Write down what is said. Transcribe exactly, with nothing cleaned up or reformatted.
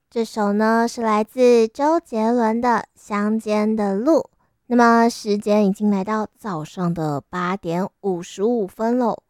这首呢是来自周杰伦的《乡间的路》。那么时间已经来到早上的八点五十五分喽。